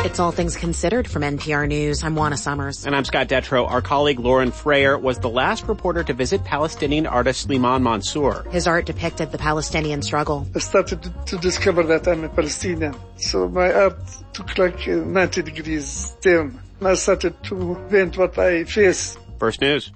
It's All Things Considered from NPR News. I'm Juana Summers. And I'm Scott Detrow. Our colleague Lauren Frayer was the last reporter to visit Palestinian artist Slimane Mansour. His art depicted the Palestinian struggle. I started to discover that I'm a Palestinian. So my art took like 90 degrees turn. I started to paint what I face. First News.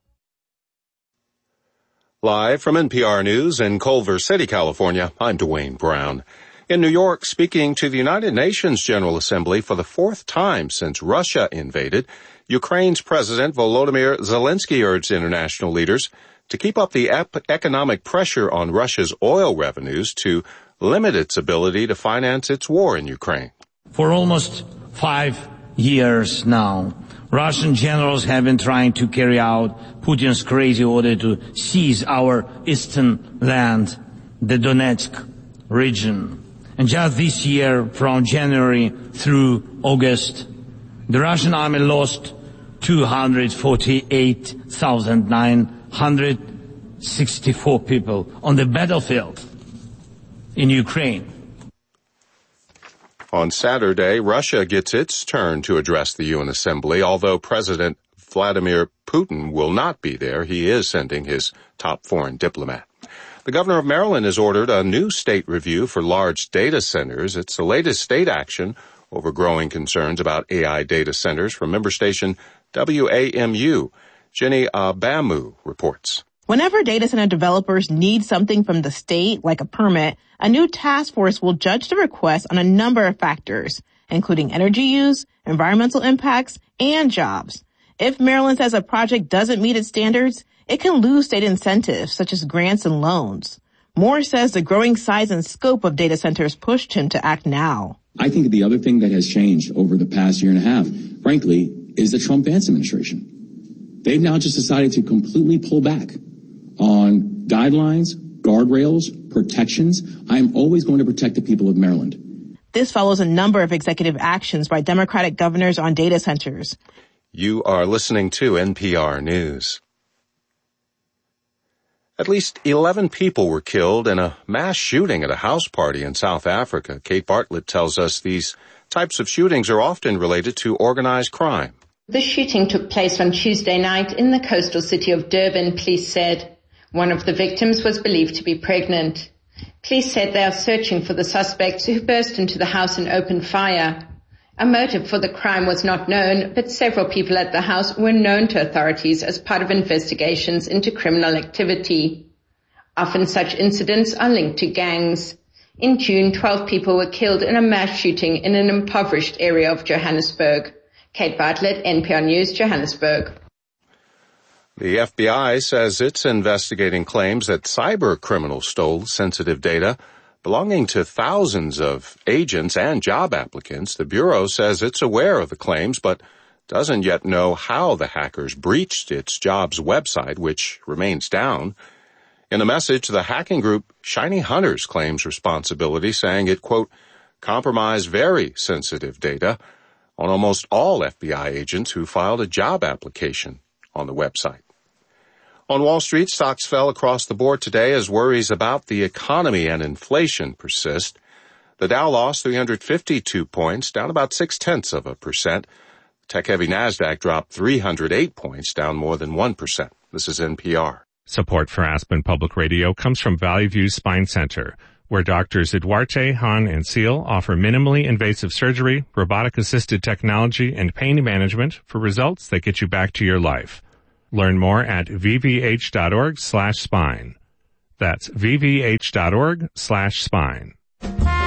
Live from NPR News in Culver City, California, I'm Dwayne Brown. In New York, speaking to the United Nations General Assembly for the fourth time since Russia invaded, Ukraine's President Volodymyr Zelensky urged international leaders to keep up the economic pressure on Russia's oil revenues to limit its ability to finance its war in Ukraine. For almost 5 years now, Russian generals have been trying to carry out Putin's crazy order to seize our eastern land, the Donetsk region. And just this year, from January through August, the Russian army lost 248,964 people on the battlefield in Ukraine. On Saturday, Russia gets its turn to address the UN Assembly. Although President Vladimir Putin will not be there, he is sending his top foreign diplomat. The governor of Maryland has ordered a new state review for large data centers. It's the latest state action over growing concerns about AI data centers from member station WAMU. Jenny Abamu reports. Whenever data center developers need something from the state, like a permit, a new task force will judge the request on a number of factors, including energy use, environmental impacts, and jobs. If Maryland says a project doesn't meet its standards, it can lose state incentives, such as grants and loans. Moore says the growing size and scope of data centers pushed him to act now. I think the other thing that has changed over the past year and a half, frankly, is the Trump-Vance administration. They've now just decided to completely pull back on guidelines, guardrails, protections. I'm always going to protect the people of Maryland. This follows a number of executive actions by Democratic governors on data centers. You are listening to NPR News. At least 11 people were killed in a mass shooting at a house party in South Africa. Kate Bartlett tells us these types of shootings are often related to organized crime. The shooting took place on Tuesday night in the coastal city of Durban, police said. One of the victims was believed to be pregnant. Police said they are searching for the suspects who burst into the house and opened fire. A motive for the crime was not known, but several people at the house were known to authorities as part of investigations into criminal activity. Often such incidents are linked to gangs. In June, 12 people were killed in a mass shooting in an impoverished area of Johannesburg. Kate Bartlett, NPR News, Johannesburg. The FBI says it's investigating claims that cyber criminals stole sensitive data belonging to thousands of agents and job applicants. The Bureau says it's aware of the claims, but doesn't yet know how the hackers breached its jobs website, which remains down. In a message, the hacking group Shiny Hunters claims responsibility, saying it, quote, compromised very sensitive data on almost all FBI agents who filed a job application on the website. On Wall Street, stocks fell across the board today as worries about the economy and inflation persist. The Dow lost 352 points, down about 0.6%. Tech-heavy NASDAQ dropped 308 points, down more than 1%. This is NPR. Support for Aspen Public Radio comes from Valley View Spine Center, where doctors Eduarte, Hahn, and Seal offer minimally invasive surgery, robotic-assisted technology, and pain management for results that get you back to your life. Learn more at vvh.org/spine. That's vvh.org/spine.